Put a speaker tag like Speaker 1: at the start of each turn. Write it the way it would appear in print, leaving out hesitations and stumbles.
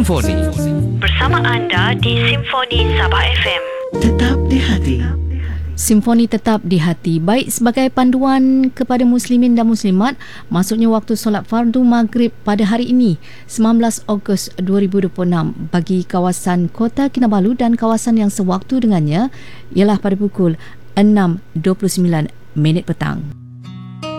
Speaker 1: Simfoni.
Speaker 2: Bersama anda di Simfoni Sabah FM.
Speaker 3: Tetap di hati.
Speaker 4: Simfoni tetap di hati. Baik, sebagai panduan kepada muslimin dan muslimat, masuknya waktu solat fardu maghrib pada hari ini 19 Ogos 2026 bagi kawasan Kota Kinabalu dan kawasan yang sewaktu dengannya ialah pada pukul 6.29 petang.